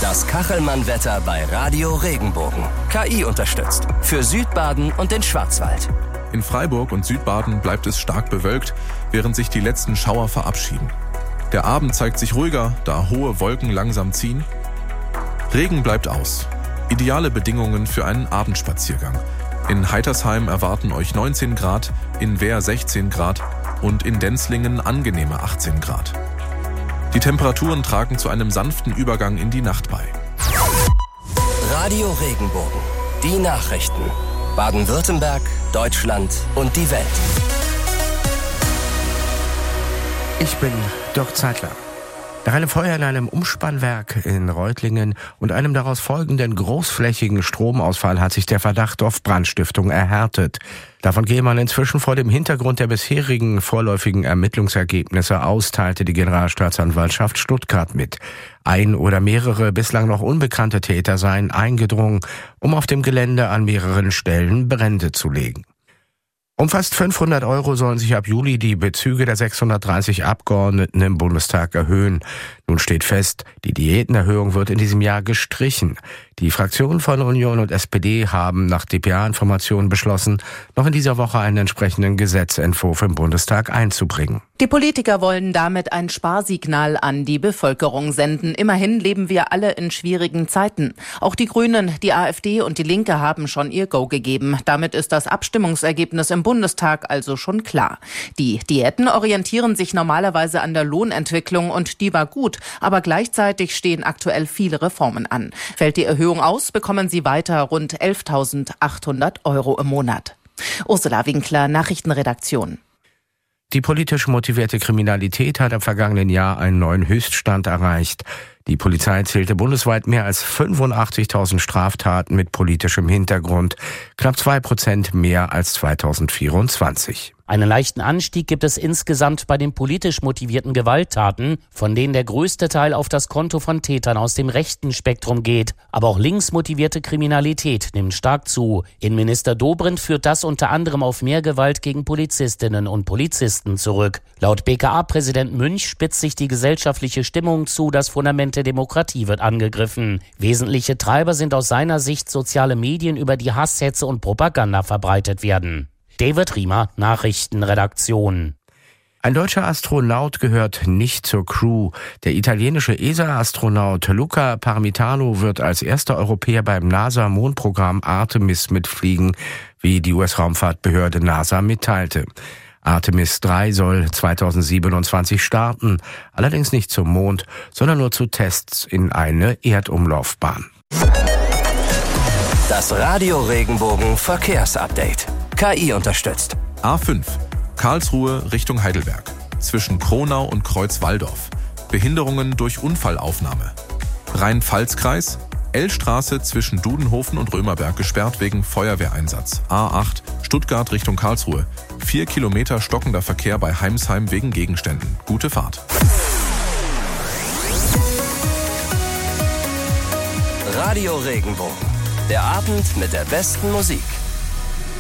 Das Kachelmann-Wetter bei Radio Regenbogen. KI unterstützt. Für Südbaden und den Schwarzwald. In Freiburg und Südbaden bleibt es stark bewölkt, während sich die letzten Schauer verabschieden. Der Abend zeigt sich ruhiger, da hohe Wolken langsam ziehen. Regen bleibt aus. Ideale Bedingungen für einen Abendspaziergang. In Heitersheim erwarten euch 19 Grad, in Wehr 16 Grad und in Denzlingen angenehme 18 Grad. Die Temperaturen tragen zu einem sanften Übergang in die Nacht bei. Radio Regenbogen. Die Nachrichten. Baden-Württemberg, Deutschland und die Welt. Ich bin Dirk Zeitler. Nach einem Feuer in einem Umspannwerk in Reutlingen und einem daraus folgenden großflächigen Stromausfall hat sich der Verdacht auf Brandstiftung erhärtet. Davon gehe man inzwischen vor dem Hintergrund der bisherigen vorläufigen Ermittlungsergebnisse aus, teilte die Generalstaatsanwaltschaft Stuttgart mit. Ein oder mehrere bislang noch unbekannte Täter seien eingedrungen, um auf dem Gelände an mehreren Stellen Brände zu legen. Um fast 500 € sollen sich ab Juli die Bezüge der 630 Abgeordneten im Bundestag erhöhen. Nun steht fest, die Diätenerhöhung wird in diesem Jahr gestrichen. Die Fraktionen von Union und SPD haben nach dpa-Informationen beschlossen, noch in dieser Woche einen entsprechenden Gesetzentwurf im Bundestag einzubringen. Die Politiker wollen damit ein Sparsignal an die Bevölkerung senden. Immerhin leben wir alle in schwierigen Zeiten. Auch die Grünen, die AfD und die Linke haben schon ihr Go gegeben. Damit ist das Abstimmungsergebnis im Bundestag also schon klar. Die Diäten orientieren sich normalerweise an der Lohnentwicklung und die war gut, aber gleichzeitig stehen aktuell viele Reformen an. Fällt die Erhöhung aus, bekommen sie weiter rund 11.800 € im Monat. Ursula Winkler, Nachrichtenredaktion. Die politisch motivierte Kriminalität hat im vergangenen Jahr einen neuen Höchststand erreicht. Die Polizei zählte bundesweit mehr als 85.000 Straftaten mit politischem Hintergrund, knapp 2% mehr als 2024. Einen leichten Anstieg gibt es insgesamt bei den politisch motivierten Gewalttaten, von denen der größte Teil auf das Konto von Tätern aus dem rechten Spektrum geht. Aber auch links motivierte Kriminalität nimmt stark zu. Innenminister Dobrindt führt das unter anderem auf mehr Gewalt gegen Polizistinnen und Polizisten zurück. Laut BKA-Präsident Münch spitzt sich die gesellschaftliche Stimmung zu, das Fundament der Demokratie wird angegriffen. Wesentliche Treiber sind aus seiner Sicht soziale Medien, über die Hasshetze und Propaganda verbreitet werden. David Riemer, Nachrichtenredaktion. Ein deutscher Astronaut gehört nicht zur Crew. Der italienische ESA-Astronaut Luca Parmitano wird als erster Europäer beim NASA-Mondprogramm Artemis mitfliegen, wie die US-Raumfahrtbehörde NASA mitteilte. Artemis 3 soll 2027 starten, allerdings nicht zum Mond, sondern nur zu Tests in eine Erdumlaufbahn. Das Radio Regenbogen Verkehrsupdate. KI unterstützt. A5. Karlsruhe Richtung Heidelberg. Zwischen Kronau und Kreuzwaldorf. Behinderungen durch Unfallaufnahme. Rhein-Pfalz-Kreis. L-Straße zwischen Dudenhofen und Römerberg gesperrt wegen Feuerwehreinsatz. A8. Stuttgart Richtung Karlsruhe. 4 Kilometer stockender Verkehr bei Heimsheim wegen Gegenständen. Gute Fahrt. Radio Regenbogen. Der Abend mit der besten Musik.